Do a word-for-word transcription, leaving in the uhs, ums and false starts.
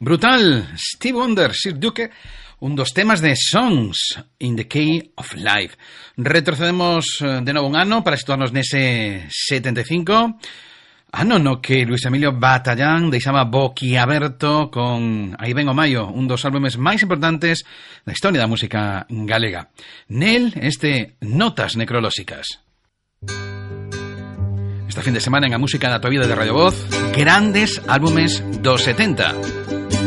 Brutal, Steve Wonder, Sir Duke, un dos temas de Songs in the Key of Life. Retrocedemos de novo un ano para situarnos nese setenta e cinco, ano no que Luis Emilio Batallán deixaba boquiaberto con Aí ven o Maio, un dos álbumes máis importantes da historia da música galega. Nel, este Notas Necrolóxicas. Esta fin de semana en a música da tua vida de Radio Voz, grandes álbumes dos setenta.